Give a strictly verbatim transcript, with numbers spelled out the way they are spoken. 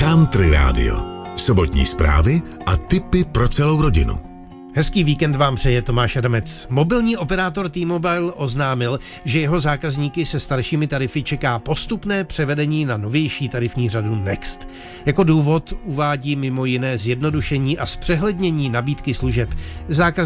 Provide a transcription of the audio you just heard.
Country Radio. Sobotní zprávy a tipy pro celou rodinu. Hezký víkend vám přeje Tomáš Adamec. Mobilní operátor T-Mobile oznámil, že jeho zákazníky se staršími tarify čeká postupné převedení na novější tarifní řadu Next. Jako důvod uvádí mimo jiné zjednodušení a zpřehlednění nabídky služeb. Zákaz